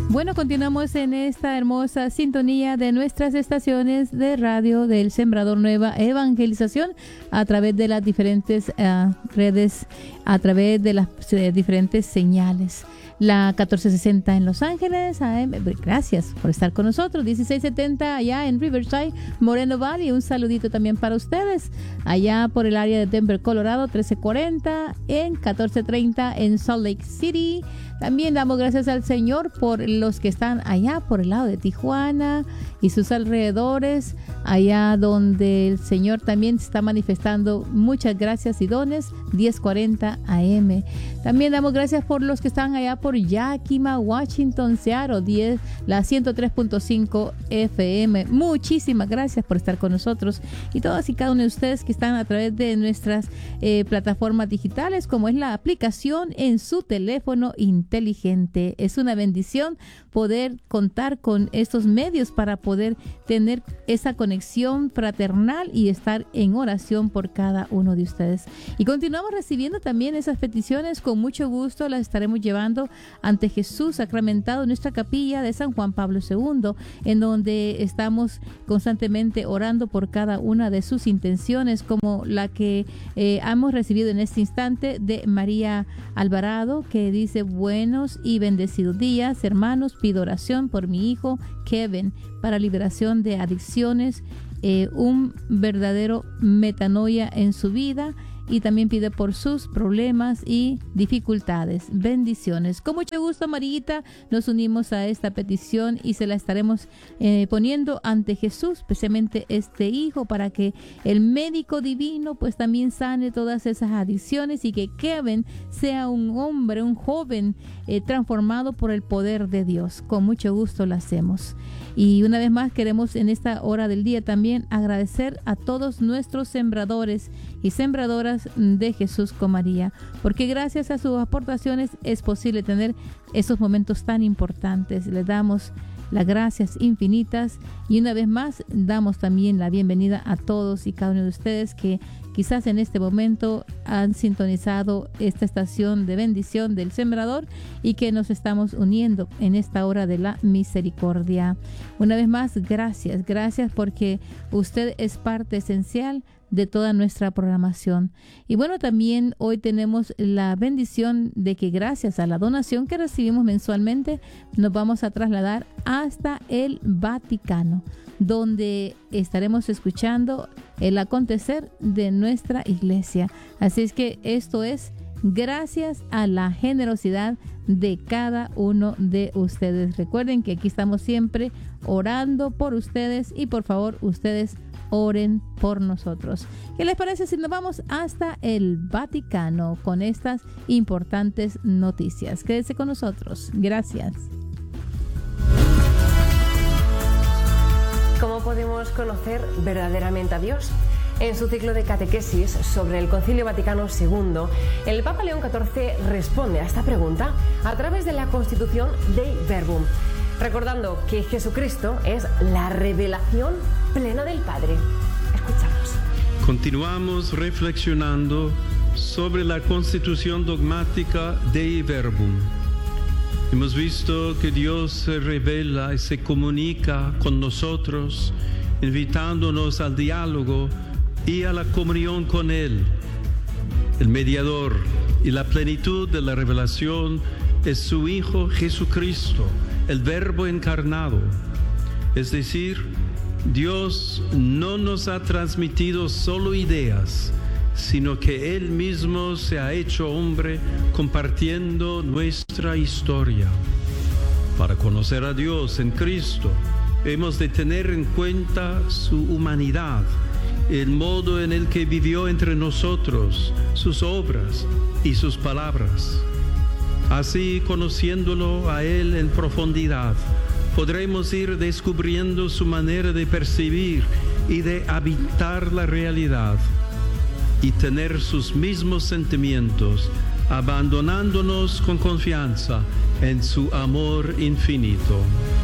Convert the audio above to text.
Bueno, continuamos en esta hermosa sintonía de nuestras estaciones de radio del Sembrador Nueva Evangelización a través de las diferentes redes, a través de las diferentes señales. La 1460 en Los Ángeles, AM, gracias por estar con nosotros. 1670 allá en Riverside, Moreno Valley, un saludito también para ustedes. Allá por el área de Denver, Colorado, 1340, en 1430 en Salt Lake City. También damos gracias al Señor por los que están allá por el lado de Tijuana y sus alrededores, allá donde el Señor también se está manifestando. Muchas gracias y dones, 1040 AM. También damos gracias por los que están allá por Yakima, Washington, Seattle, la 103.5 FM. Muchísimas gracias por estar con nosotros y todas y cada uno de ustedes que están a través de nuestras plataformas digitales, como es la aplicación en su teléfono inteligente. Es una bendición poder contar con estos medios para poder tener esa conexión fraternal y estar en oración por cada uno de ustedes. Y continuamos recibiendo también esas peticiones. Con mucho gusto las estaremos llevando ante Jesús sacramentado en nuestra capilla de San Juan Pablo II, en donde estamos constantemente orando por cada una de sus intenciones, como la que hemos recibido en este instante de María Alvarado, que dice: buenos y bendecidos días, hermanos, pido oración por mi hijo Kevin para liberación de adicciones, un verdadero metanoia en su vida, y también pide por sus problemas y dificultades. Bendiciones. Con mucho gusto, Marita, nos unimos a esta petición y se la estaremos poniendo ante Jesús, especialmente este hijo, para que el médico divino pues también sane todas esas adicciones y que Kevin sea un hombre, un joven transformado por el poder de Dios. Con mucho gusto lo hacemos. Y una vez más queremos en esta hora del día también agradecer a todos nuestros sembradores y sembradoras de Jesús con María, porque gracias a sus aportaciones es posible tener esos momentos tan importantes. Les damos las gracias infinitas y una vez más damos también la bienvenida a todos y cada uno de ustedes que quizás en este momento han sintonizado esta estación de bendición del Sembrador y que nos estamos uniendo en esta hora de la misericordia. Una vez más, gracias porque usted es parte esencial de toda nuestra programación. Y bueno, también hoy tenemos la bendición de que gracias a la donación que recibimos mensualmente nos vamos a trasladar hasta el Vaticano, donde estaremos escuchando el acontecer de nuestra iglesia. Así es que esto es gracias a la generosidad de cada uno de ustedes. Recuerden que aquí estamos siempre orando por ustedes y por favor ustedes oren por nosotros. ¿Qué les parece si nos vamos hasta el Vaticano con estas importantes noticias? Quédese con nosotros. Gracias. ¿Cómo podemos conocer verdaderamente a Dios? En su ciclo de catequesis sobre el Concilio Vaticano II, el Papa León XIV responde a esta pregunta a través de la Constitución Dei Verbum, recordando que Jesucristo es la revelación plena del Padre. Escuchamos. Continuamos reflexionando sobre la Constitución dogmática Dei Verbum. Hemos visto que Dios se revela y se comunica con nosotros, invitándonos al diálogo y a la comunión con Él. El mediador y la plenitud de la revelación es su Hijo Jesucristo, el Verbo encarnado. Es decir, Dios no nos ha transmitido solo ideas, sino que Él mismo se ha hecho hombre compartiendo nuestra historia. Para conocer a Dios en Cristo, hemos de tener en cuenta su humanidad, el modo en el que vivió entre nosotros, sus obras y sus palabras. Así, conociéndolo a Él en profundidad, podremos ir descubriendo su manera de percibir y de habitar la realidad y tener sus mismos sentimientos, abandonándonos con confianza en su amor infinito.